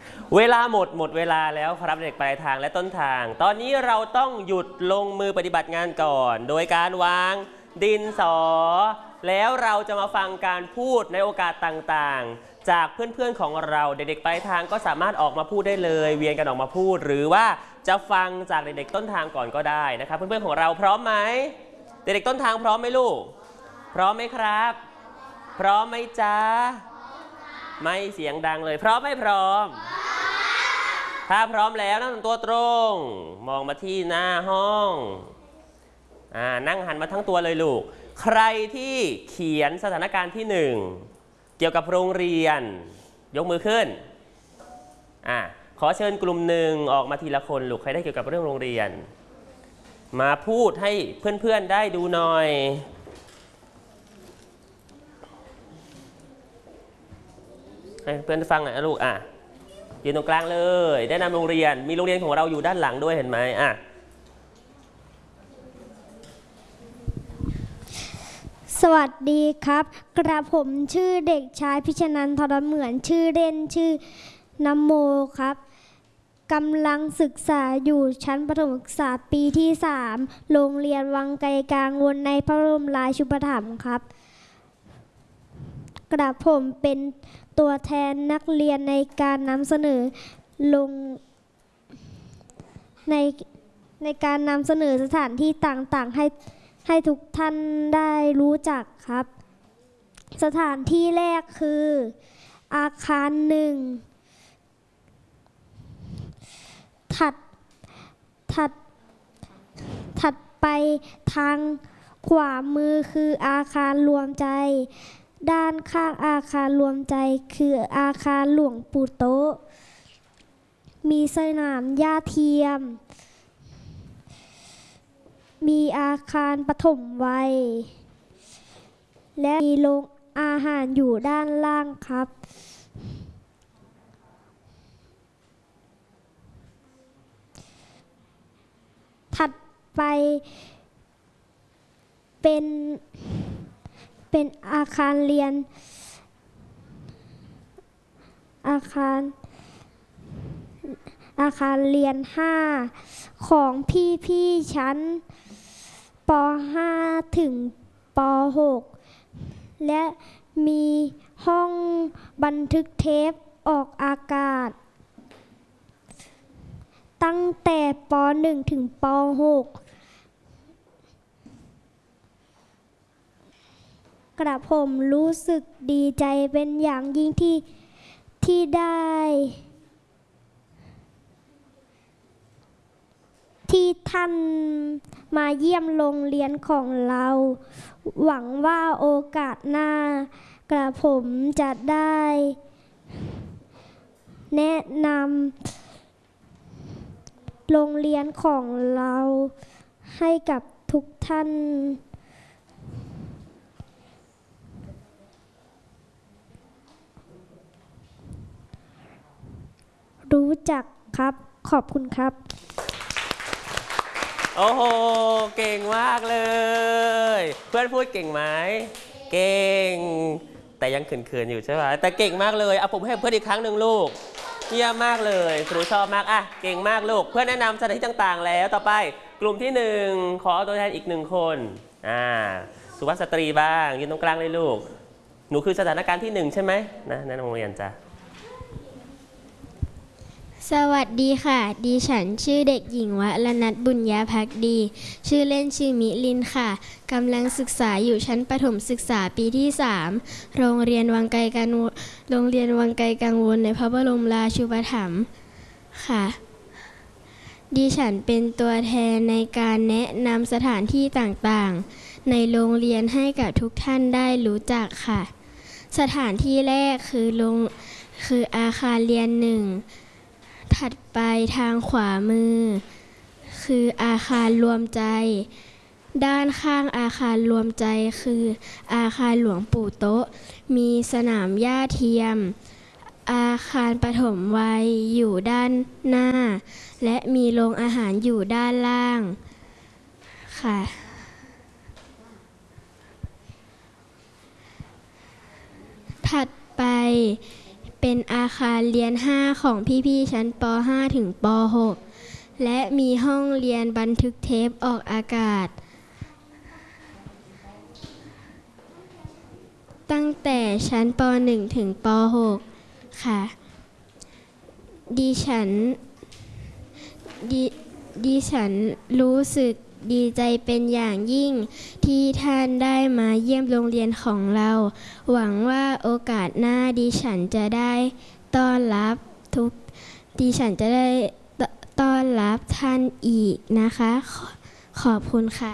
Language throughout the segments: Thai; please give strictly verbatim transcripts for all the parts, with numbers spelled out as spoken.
เวลาหมดหมดเวลาแล้วครับเด็กปลายทางและต้นทางตอนนี้เราต้องหยุดลงมือปฏิบัติงานก่อนโดยการวางดินสอแล้วเราจะมาฟังการพูดในโอกาสต่างๆจากเพื่อนๆของเราเด็กๆปลายทางก็สามารถออกมาพูดได้เลยเวียนกันออกมาพูดหรือว่าจะฟังจากเด็กๆต้นทางก่อนก็ได้นะครับเพื่อนๆของเราพร้อมไหมเด็กๆต้นทางพร้อมไหมลูกพร้อมไหมครับพร้อมไหมจ๊ะไม่เสียงดังเลยพร้อมไม่พร้อมถ้าพร้อมแล้วนั่งตัวตรงมองมาที่หน้าห้องอ่านั่งหันมาทั้งตัวเลยลูกใครที่เขียนสถานการณ์ที่หนึ่งเกี่ยวกับโรงเรียนยกมือขึ้นอ่าขอเชิญกลุ่มหนึ่งออกมาทีละคนลูกใครได้เกี่ยวกับเรื่องโรงเรียนมาพูดให้เพื่อนๆได้ดูหน่อยให้เพื่อนฟังหน่อยนะลูกอ่ะยืนตรงกลางเลยแนะนำโรงเรียนมีโรงเรียนของเราอยู่ด้านหลังด้วยเห็นไหมอ่ะสวัสดีครับกระผมชื่อเด็กชายพิชนันท์ทรเหมือนชื่อเล่นชื่อนโมครับกำลังศึกษาอยู่ชั้นประถมศึกษาปีที่สามโรงเรียนวังไกลกังวลในพระบรมราชูปถัมภ์ครับกระผมเป็นตัวแทนนักเรียนในการนำเสนอลงในในการนำเสนอสถานที่ต่างๆให้ให้ทุกท่านได้รู้จักครับสถานที่แรกคืออาคารหนึ่งถัดถัดถัดไปทางขวามือคืออาคารรวมใจด้านข้างอาคารรวมใจคืออาคารหลวงปู่โต๊ะมีสนามหญ้าเทียมมีอาคารปฐมวัยและมีโรงอาหารอยู่ด้านล่างครับถัดไปเป็นเป็นอาคารเรียนอาคารอาคารเรียนห้าของพี่ๆชั้นป ห้า ถึงป หก และมีห้องบันทึกเทปออกอากาศตั้งแต่ป หนึ่ง ถึงป หก กระผมรู้สึกดีใจเป็นอย่างยิ่งที่ที่ได้ที่ท่านมาเยี่ยมโรงเรียนของเราหวังว่าโอกาสหน้ากระผมจะได้แนะนำโรงเรียนของเราให้กับทุกท่านรู้จักครับขอบคุณครับโอ้โหเก่งมากเลยเพื่อนพูดเก่งไหมเก่งแต่ยังเขินๆอยู่ใช่ไหมแต่เก่งมากเลยเอาผมให้เพื่อนอีกครั้งหนึ่งลูกเยี่ยมมากเลยครูชอบมากอ่ะเก่งมากลูกเพื่อนแนะนำสถานที่ต่างๆแล้วต่อไปกลุ่มที่หนึ่งขอตัวแทนอีกหนึ่งคนอ่าสุภาพสตรีบ้างยืนตรงกลางเลยลูกหนูคือสถานการณ์ที่หนึ่งใช่ไหมนะในโรงเรียนจ้ะสวัสดีค่ะดิฉันชื่อเด็กหญิงวรณัฐบุญญาภักดีชื่อเล่นชื่อมิลินค่ะกำลังศึกษาอยู่ชั้นประถมศึกษาปีที่สามโรงเรียนวังไกลกังวลโรงเรียนวังไกลกังวลในพระบรมราชูปถัมภ์ค่ะดิฉันเป็นตัวแทนในการแนะนำสถานที่ต่างๆในโรงเรียนให้กับทุกท่านได้รู้จักค่ะสถานที่แรกคือโรงคืออาคารเรียนหนึ่งถัดไปทางขวามือคืออาคารรวมใจด้านข้างอาคารรวมใจคืออาคารหลวงปู่โต๊ะมีสนามหญ้าเทียมอาคารปฐมวัยอยู่ด้านหน้าและมีโรงอาหารอยู่ด้านล่างค่ะถัดไปเปเป็นอาคารเรียนห้าของพี่ๆชั้นป ห้า ถึงป หก และมีห้องเรียนบันทึกเทปออกอากาศตั้งแต่ชั้นป หนึ่ง ถึงป หก ค่ะดิฉันดิดิฉันรู้สึกดีใจเป็นอย่างยิ่งที่ท่านได้มาเยี่ยมโรงเรียนของเรา หวังว่าโอกาสหน้าดิฉันจะได้ต้อนรับทุกดิฉันจะได้ต้อนรับท่านอีกนะคะขอขอบคุณค่ะ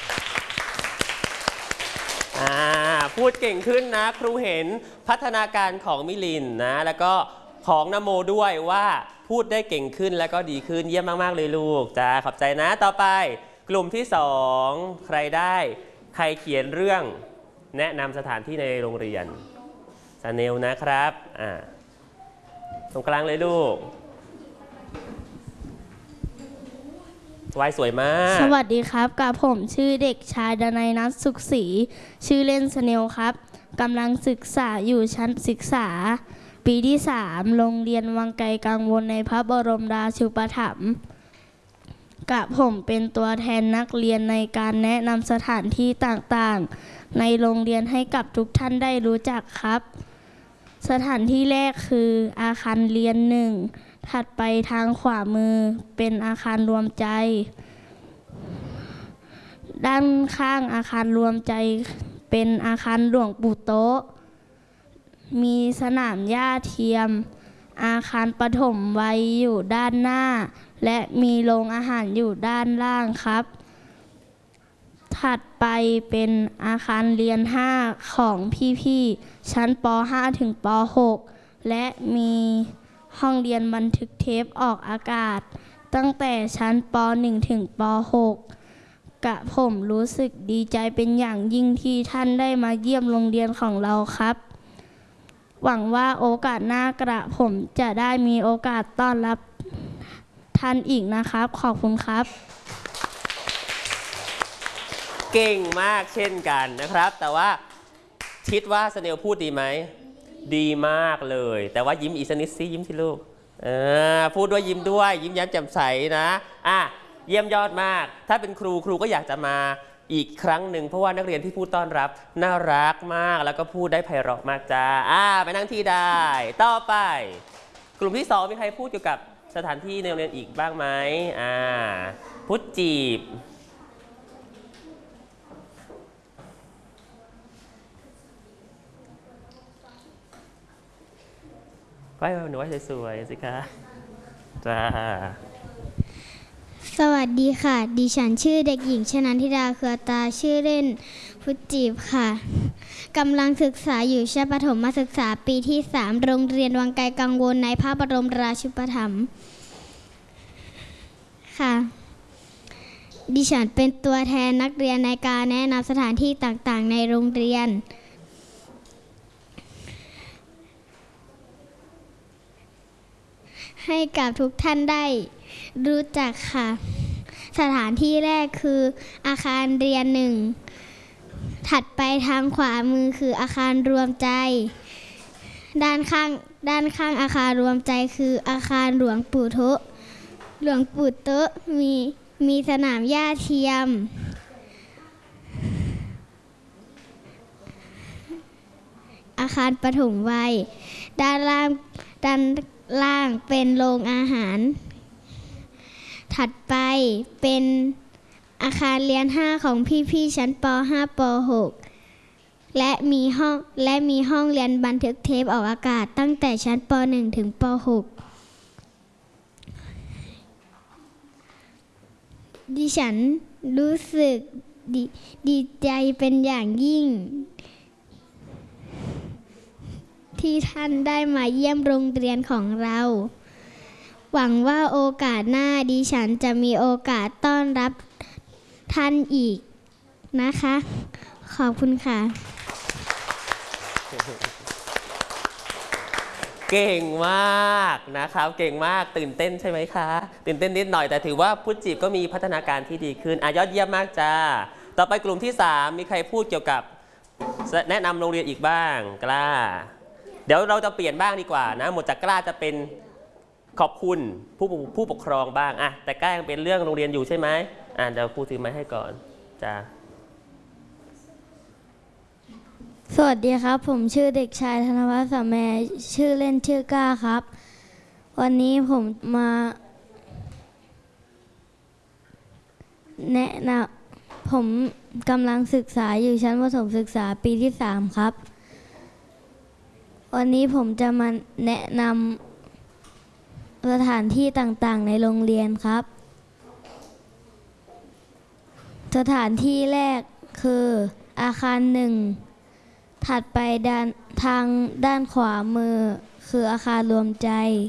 อ่าพูดเก่งขึ้นนะครูเห็นพัฒนาการของมิลินนะแล้วก็ของนโมด้วยว่าพูดได้เก่งขึ้นแล้วก็ดีขึ้นเยี่ยมมากๆเลยลูกจ้าขอบใจนะต่อไปกลุ่มที่สองใครได้ใครเขียนเรื่องแนะนำสถานที่ในโรงเรียนซาเนลนะครับอ่าตรงกลางเลยลูกวายสวยมากสวัสดีครับกับผมชื่อเด็กชายดนัยนัทสุขศรีชื่อเล่นสเนลครับกำลังศึกษาอยู่ชั้นศึกษาปีที่สามโรงเรียนวังไกลกังวลในพระบรมราชูปถัมภ์กับผมเป็นตัวแทนนักเรียนในการแนะนำสถานที่ต่างๆในโรงเรียนให้กับทุกท่านได้รู้จักครับสถานที่แรกคืออาคารเรียนหนึ่งถัดไปทางขวามือเป็นอาคารรวมใจด้านข้างอาคารรวมใจเป็นอาคารหลวงปู่โต๊ะมีสนามหญ้าเทียมอาคารปฐมวัยอยู่ด้านหน้าและมีโรงอาหารอยู่ด้านล่างครับถัดไปเป็นอาคารเรียนห้าของพี่ๆชั้นป ห้า ถึงป หก และมีห้องเรียนบันทึกเทปออกอากาศตั้งแต่ชั้นป หนึ่ง ถึงป หก กะผมรู้สึกดีใจเป็นอย่างยิ่งที่ท่านได้มาเยี่ยมโรงเรียนของเราครับหวังว่าโอกาสหน้ากระผมจะได้มีโอกาสต้อนรับท่านอีกนะครับขอบคุณครับเก่งมากเช่นกันนะครับแต่ว่าคิดว่าสเนลพูดดีไหมดีมากเลยแต่ว่ายิ้มอีกสักนิดสิยิ้มสิลูกเออพูดด้วยยิ้มด้วยยิ้มแย้มแจ่มใสนะอ่ะเยี่ยมยอดมากถ้าเป็นครูครูก็อยากจะมาอีกครั้งหนึ่งเพราะว่านักเรียนที่พูดต้อนรับน่ารักมากแล้วก็พูดได้ไพเราะมากจ้าอ่าไปนั่งที่ได้ต่อไปกลุ่มที่สองมีใครพูดเกี่ยวกับสถานที่ในโรงเรียนอีกบ้างไหมอ่าพุทธจีบไว้หนูไว้สวยๆสิคะจ้าสวัสดีค่ะดิฉันชื่อเด็กหญิงชนันทิดาเครือตาชื่อเล่นพุทธจีบค่ะกำลังศึกษาอยู่ชั้นประถมศึกษาปีที่สามโรงเรียนวังไกลกังวลในพระบรมราชูปถัมภ์ค่ะดิฉันเป็นตัวแทนนักเรียนในการแนะนำสถานที่ต่างๆในโรงเรียนให้กับทุกท่านได้รู้จักค่ะสถานที่แรกคืออาคารเรียนหนึ่งถัดไปทางขวามือคืออาคารรวมใจด้านข้างด้านข้างอาคารรวมใจคืออาคารหลวงปู่โต๊ะหลวงปู่โต๊ะมีมีสนามหญ้าเทียมอาคารปฐมวัยด้านล่างด้านล่างเป็นโรงอาหารถัดไปเป็นอาคารเรียนห้าของพี่ๆชั้นป ห้า ป หก และมีห้องและมีห้องเรียนบันทึกเทปออกอากาศตั้งแต่ชั้นป หนึ่ง ถึงป หก ดิฉันรู้สึกดดีใจเป็นอย่างยิ่งที่ท่านได้มาเยี่ยมโรงเรียนของเราหวังว่าโอกาสหน้าดิฉันจะมีโอกาสต้อนรับท่านอีกนะคะขอบคุณค่ะเก่งมากนะครับเก่งมากตื่นเต้นใช่ไหมคะตื่นเต้นนิดหน่อยแต่ถือว่าพุทธจีบก็มีพัฒนาการที่ดีขึ้นอ่ะยอดเยี่ยมมากจ้าต่อไปกลุ่มที่สามมีใครพูดเกี่ยวกับแนะนำโรงเรียนอีกบ้างกล้าเดี๋ยวเราจะเปลี่ยนบ้างดีกว่านะหมวดจักร้าจะเป็นขอบคุณผู้ผู้ปกครองบ้างอะแต่กล้ายังเป็นเรื่องโรงเรียนอยู่ใช่ไหมอ่าเดี๋ยวครูถือไม้ให้ก่อนจ้าสวัสดีครับ ผมชื่อเด็กชายธนวัฒน์สามแมชื่อเล่นชื่อก้าครับ วันนี้ผมมาแนะนำผมกำลังศึกษาอยู่ชั้นประถมศึกษาปีที่สามครับ วันนี้ผมจะมาแนะนำสถานที่ต่างๆในโรงเรียนครับ สถานที่แรกคืออาคารหนึ่งถัดไปด้านทางด้านขวามือคืออาคารรวมใจ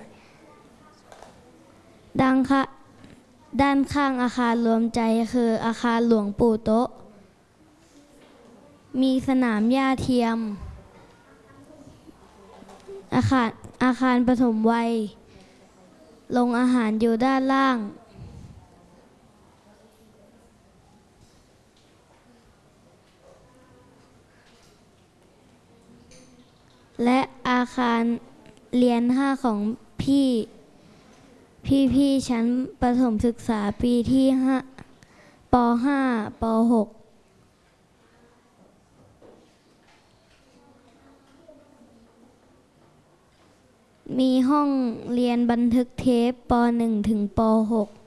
ด้านข้าด้านข้างอาคารรวมใจคืออาคารหลวงปู่โต๊ะมีสนามหญ้าเทียมอาคารอาคารปฐมวัยโรงอาหารอยู่ด้านล่างและอาคารเรียนห้าของพี่พี่พี่ชั้นประถมศึกษาปีที่ห้าปห้าปหกมีห้องเรียนบันทึกเทปปหนึ่งถึงปหก